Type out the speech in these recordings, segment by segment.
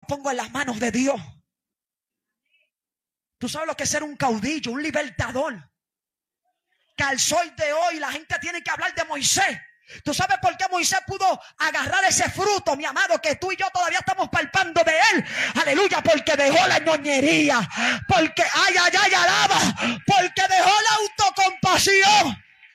pongo en las manos de Dios. Tú sabes lo que es ser un caudillo, un libertador. Que al sol de hoy la gente tiene que hablar de Moisés. ¿Tú sabes por qué Moisés pudo agarrar ese fruto, mi amado, que tú y yo todavía estamos palpando de él? Aleluya, porque dejó la ñoñería. Porque, ay, alaba. Porque dejó la autocompasión.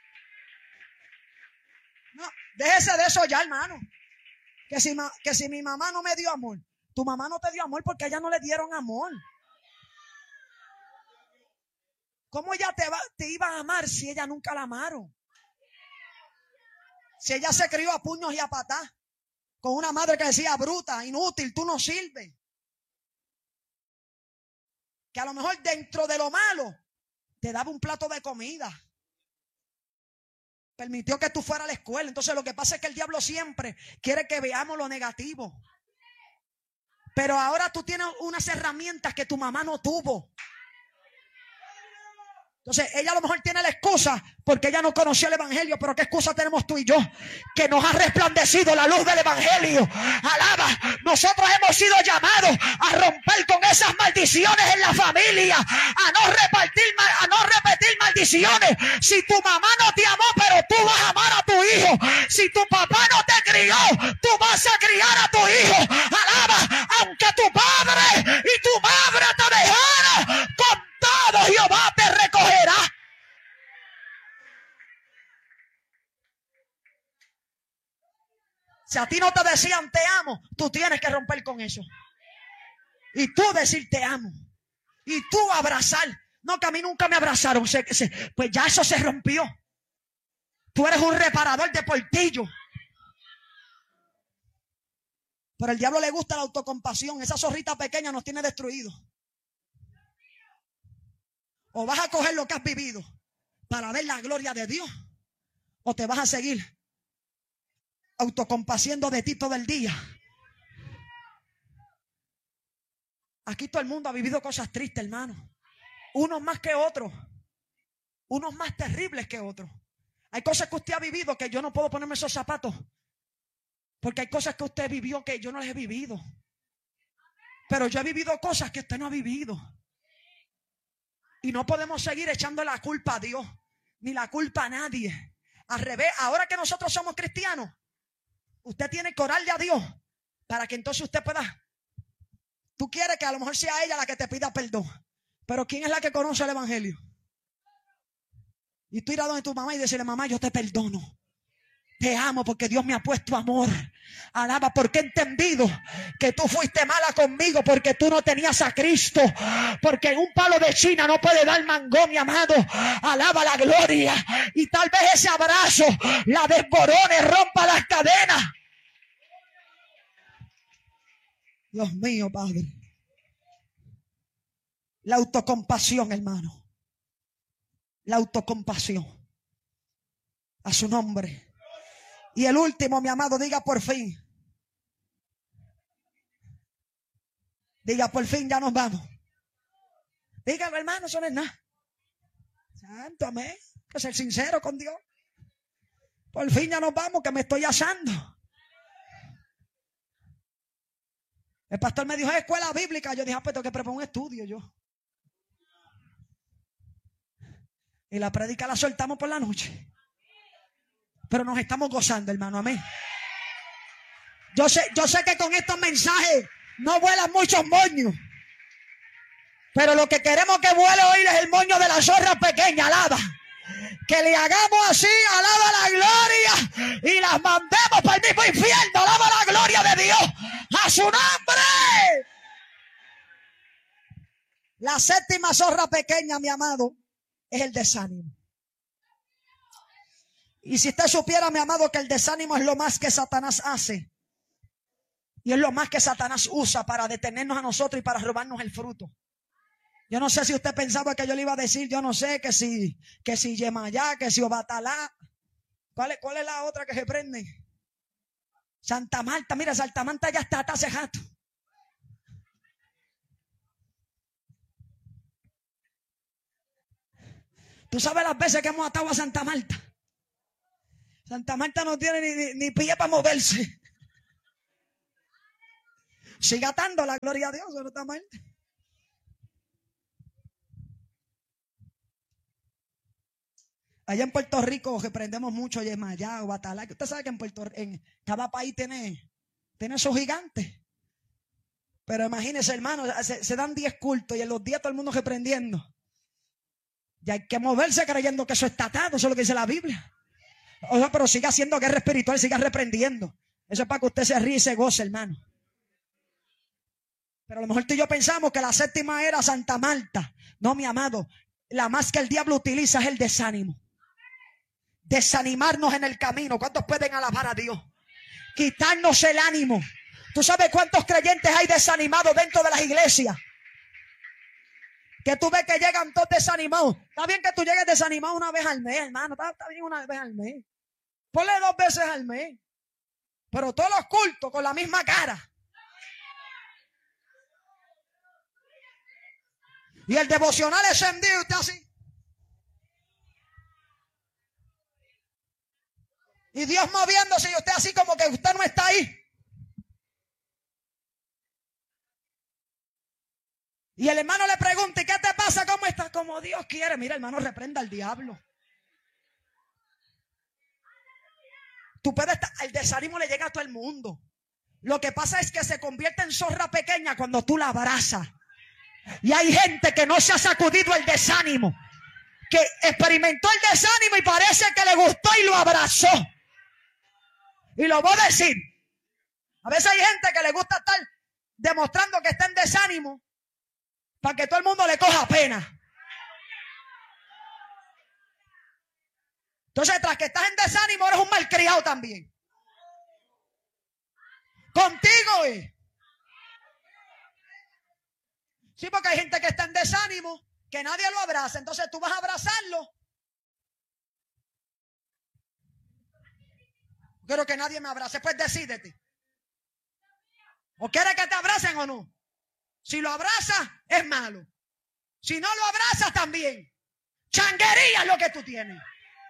No, déjese de eso ya, hermano. Que si mi mamá no me dio amor, tu mamá no te dio amor porque a ella no le dieron amor. ¿Cómo ella te iba a amar si ella nunca la amaron? Si ella se crió a puños y a patás, con una madre que decía bruta, inútil, tú no sirves. Que a lo mejor dentro de lo malo te daba un plato de comida. Permitió que tú fueras a la escuela. Entonces lo que pasa es que el diablo siempre quiere que veamos lo negativo. Pero ahora tú tienes unas herramientas que tu mamá no tuvo. Entonces ella a lo mejor tiene la excusa porque ella no conocía el evangelio, pero ¿qué excusa tenemos tú y yo? Que nos ha resplandecido la luz del evangelio. Alaba, nosotros hemos sido llamados a romper con esas maldiciones en la familia, a no repetir maldiciones. Si tu mamá no te amó, pero tú vas a amar a tu hijo. Si tu papá no te crió, tú vas a criar a tu hijo. Alaba, aunque tu padre y tu madre te dejaran, con todo Jehová te recogerá. Si a ti no te decían te amo, tú tienes que romper con eso. Y tú decir te amo. Y tú abrazar. No, que a mí nunca me abrazaron. Pues ya eso se rompió. Tú eres un reparador de portillo. Pero al diablo le gusta la autocompasión. Esa zorrita pequeña nos tiene destruidos. O vas a coger lo que has vivido para ver la gloria de Dios, o te vas a seguir autocompaciendo de ti todo el día. Aquí todo el mundo ha vivido cosas tristes, hermano. Unos más que otros. Unos más terribles que otros. Hay cosas que usted ha vivido que yo no puedo ponerme esos zapatos. Porque hay cosas que usted vivió que yo no las he vivido. Pero yo he vivido cosas que usted no ha vivido. Y no podemos seguir echando la culpa a Dios, ni la culpa a nadie. Al revés, ahora que nosotros somos cristianos, usted tiene que orarle a Dios para que entonces usted pueda. Tú quieres que a lo mejor sea ella la que te pida perdón, pero ¿quién es la que conoce el evangelio? Y tú ir a donde tu mamá y decirle, mamá, yo te perdono. Te amo porque Dios me ha puesto amor. Alaba, porque he entendido que tú fuiste mala conmigo porque tú no tenías a Cristo. Porque un palo de China no puede dar mango, mi amado. Alaba la gloria. Y tal vez ese abrazo la desborone, rompa las cadenas. Dios mío, Padre. La autocompasión, hermano. La autocompasión. A su nombre. Y el último, mi amado, diga por fin. Diga por fin, ya nos vamos. Dígalo, hermano, eso no es nada. Santo, amén. Hay que ser sincero con Dios. Por fin ya nos vamos, que me estoy asando. El pastor me dijo, escuela bíblica. Yo dije, pues tengo que preparar un estudio yo. Y la prédica la soltamos por la noche. Pero nos estamos gozando, hermano, amén. Yo sé que con estos mensajes no vuelan muchos moños. Pero lo que queremos que vuele hoy es el moño de la zorra pequeña, alaba. Que le hagamos así, alaba la gloria, y las mandemos para el mismo infierno, alaba la gloria de Dios. ¡A su nombre! La séptima zorra pequeña, mi amado, es el desánimo. Y si usted supiera, mi amado, que el desánimo es lo más que Satanás hace. Y es lo más que Satanás usa para detenernos a nosotros y para robarnos el fruto. Yo no sé si usted pensaba que yo le iba a decir, yo no sé, que si Yemayá, que si Obatalá. ¿Cuál es la otra que se prende? Santa Marta. Mira, Santa Marta ya está hace rato. Tú sabes las veces que hemos atado a Santa Marta. Santa Marta no tiene ni pie para moverse. Siga atando la gloria a Dios, eso no está mal. Allá en Puerto Rico reprendemos mucho Yemayá o Batalá. Usted sabe que en cada país tiene sus gigantes. Pero imagínese, hermano, se dan 10 cultos y en los 10 todo el mundo reprendiendo. Y hay que moverse creyendo que eso está atado, eso es lo que dice la Biblia. O sea, pero siga haciendo guerra espiritual, siga reprendiendo. Eso es para que usted se ríe y se goce, hermano. Pero a lo mejor tú y yo pensamos que la séptima era Santa Marta. No, mi amado, la más que el diablo utiliza es el desánimo. Desanimarnos en el camino. ¿Cuántos pueden alabar a Dios? Quitarnos el ánimo. ¿Tú sabes cuántos creyentes hay desanimados dentro de las iglesias? Que tú ves que llegan todos desanimados. Está bien que tú llegues desanimado una vez al mes, hermano. Está bien una vez al mes. Ponle 2 veces al mes. Pero todos los cultos con la misma cara. Y el devocional es encendido y usted así. Y Dios moviéndose y usted así como que usted no está ahí. Y el hermano le pregunta, ¿y qué te pasa? ¿Cómo estás? Como Dios quiere. Mira, hermano, reprenda al diablo. Tú puedes estar, el desánimo le llega a todo el mundo. Lo que pasa es que se convierte en zorra pequeña cuando tú la abrazas. Y hay gente que no se ha sacudido el desánimo, que experimentó el desánimo y parece que le gustó y lo abrazó. Y lo voy a decir. A veces hay gente que le gusta estar demostrando que está en desánimo para que todo el mundo le coja pena. Entonces, tras que estás en desánimo, eres un malcriado también. Contigo. Sí, porque hay gente que está en desánimo, que nadie lo abraza. Entonces tú vas a abrazarlo. Quiero que nadie me abrace. Pues decídete. ¿O quieres que te abracen o no? Si lo abrazas, es malo. Si no lo abrazas, también. Changuería es lo que tú tienes.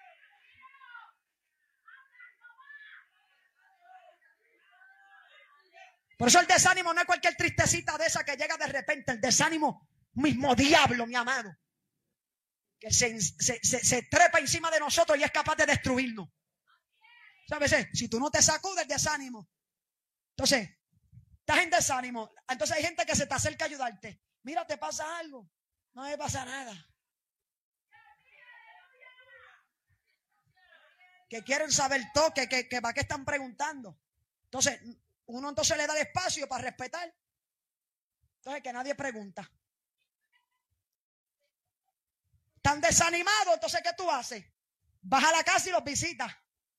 Por eso el desánimo no es cualquier tristecita de esa que llega de repente. El desánimo, mismo diablo, mi amado, que se trepa encima de nosotros y es capaz de destruirnos. ¿Sabes? Si tú no te sacudes el desánimo, entonces estás en desánimo. Entonces hay gente que se te acerca a ayudarte. Mira, te pasa algo. No me pasa nada. Que quieren saber todo, que para qué están preguntando. Entonces uno le da el espacio para respetar. Entonces que nadie pregunta. Están desanimados, entonces ¿qué tú haces? Vas a la casa y los visitas.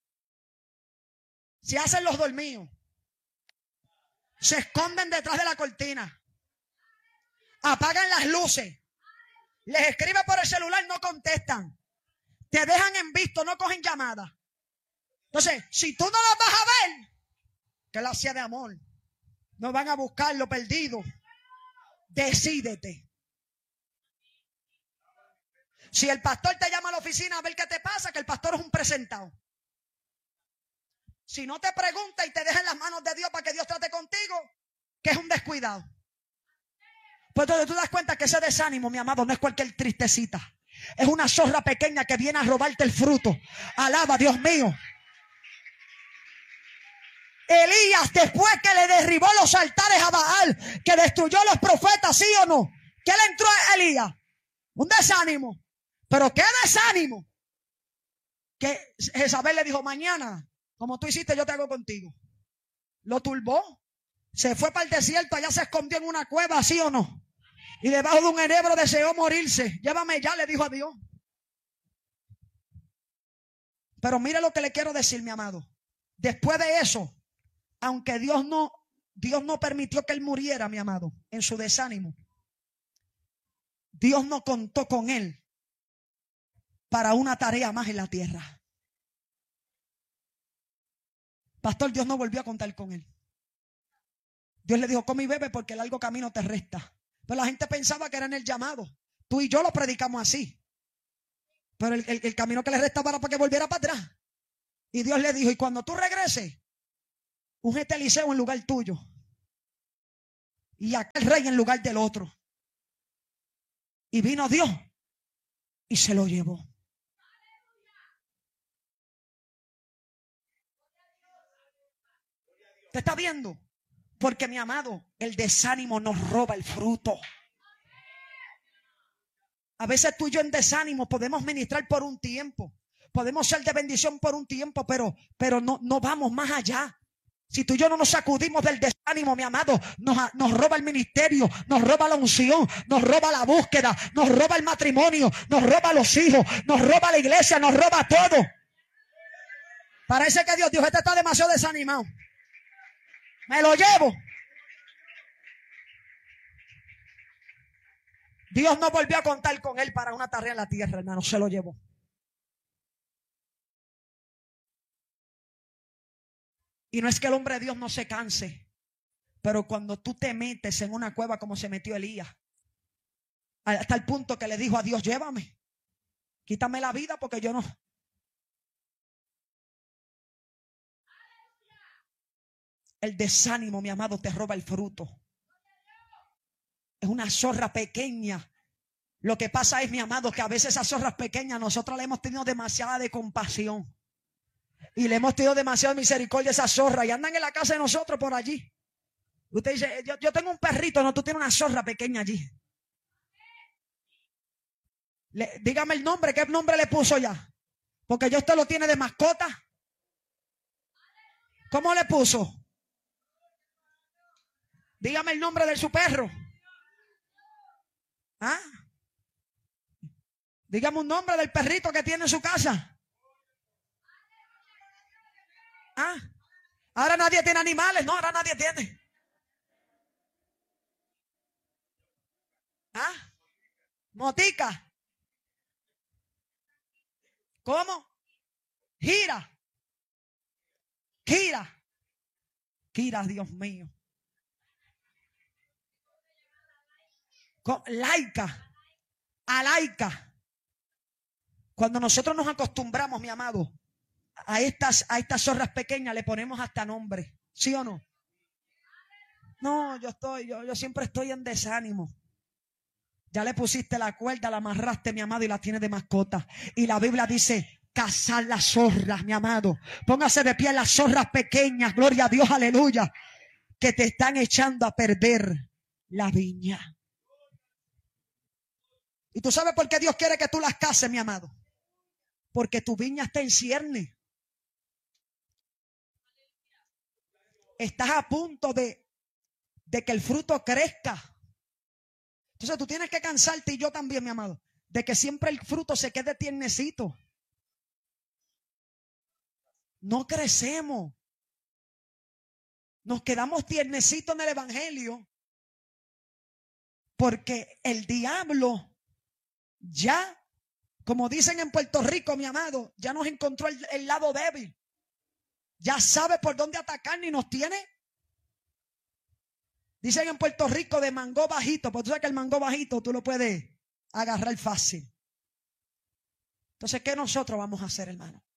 Se hacen los dormidos. Se esconden detrás de la cortina. Apagan las luces. Les escribe por el celular, no contestan. Te dejan en visto, no cogen llamadas. Entonces, si tú no los vas a ver, que la hacía de amor. No van a buscar lo perdido. Decídete. Si el pastor te llama a la oficina a ver qué te pasa, que el pastor es un presentado. Si no te pregunta y te deja en las manos de Dios para que Dios trate contigo, que es un descuidado. Pues entonces tú das cuenta que ese desánimo, mi amado, no es cualquier tristecita. Es una zorra pequeña que viene a robarte el fruto. Alaba, Dios mío. Elías, después que le derribó los altares a Baal, que destruyó a los profetas, ¿sí o no? ¿Qué le entró a Elías? Un desánimo. ¿Pero qué desánimo? Que Jezabel le dijo, mañana, como tú hiciste, yo te hago contigo. Lo turbó. Se fue para el desierto, allá se escondió en una cueva, ¿sí o no? Y debajo de un enebro deseó morirse. Llévame ya, le dijo a Dios. Pero mire lo que le quiero decir, mi amado. Después de eso, aunque Dios no permitió que él muriera, mi amado, en su desánimo, Dios no contó con él para una tarea más en la tierra. Pastor, Dios no volvió a contar con él. Dios le dijo, come y bebe porque el largo camino te resta. Pero la gente pensaba que era en el llamado. Tú y yo lo predicamos así. Pero el camino que le resta para que volviera para atrás. Y Dios le dijo, y cuando tú regreses, ungete a Eliseo en lugar tuyo. y aquel rey en lugar del otro. Y vino Dios y se lo llevó. ¿Te está viendo? Porque, mi amado, el desánimo nos roba el fruto. A veces tú y yo en desánimo podemos ministrar por un tiempo. Podemos ser de bendición por un tiempo, pero no vamos más allá. Si tú y yo no nos sacudimos del desánimo, mi amado, nos roba el ministerio, nos roba la unción, nos roba la búsqueda, nos roba el matrimonio, nos roba los hijos, nos roba la iglesia, nos roba todo. Parece que Dios este está demasiado desanimado. Me lo llevo. Dios no volvió a contar con él para una tarea en la tierra, hermano. Se lo llevó. Y no es que el hombre de Dios no se canse, pero cuando tú te metes en una cueva como se metió Elías, hasta el punto que le dijo a Dios, llévame, quítame la vida porque yo no. El desánimo, mi amado, te roba el fruto. Es una zorra pequeña. Lo que pasa es, mi amado, que a veces esas zorras pequeñas nosotros le hemos tenido demasiada de compasión. Y le hemos tenido demasiada misericordia a esa zorra. Y andan en la casa de nosotros por allí. Usted dice, yo tengo un perrito. No, tú tienes una zorra pequeña allí. Dígame el nombre. ¿Qué nombre le puso ya? Porque yo usted lo tiene de mascota. ¿Cómo le puso? Dígame el nombre de su perro. ¿Ah? Dígame un nombre del perrito que tiene en su casa. ¿Ah? Ahora nadie tiene animales. No, ahora nadie tiene. ¿Ah? Motica. ¿Cómo? Gira. Kira. Kira, Dios mío. Laica. Alaica. Cuando nosotros nos acostumbramos, mi amado, a estas zorras pequeñas le ponemos hasta nombre. ¿Sí o no? No, yo siempre estoy en desánimo. Ya le pusiste la cuerda, la amarraste, mi amado, y la tienes de mascota. Y la Biblia dice, cazar las zorras, mi amado. Póngase de pie las zorras pequeñas, gloria a Dios, aleluya, que te están echando a perder la viña. ¿Y tú sabes por qué Dios quiere que tú las cases, mi amado? Porque tu viña está en cierne. Estás a punto de que el fruto crezca. Entonces tú tienes que cansarte, y yo también, mi amado, de que siempre el fruto se quede tiernecito. No crecemos. Nos quedamos tiernecitos en el evangelio porque el diablo ya, como dicen en Puerto Rico, mi amado, ya nos encontró el lado débil. Ya sabe por dónde atacarnos y nos tiene. Dicen en Puerto Rico de mango bajito, porque tú sabes que el mango bajito tú lo puedes agarrar fácil. Entonces, ¿qué nosotros vamos a hacer, hermano?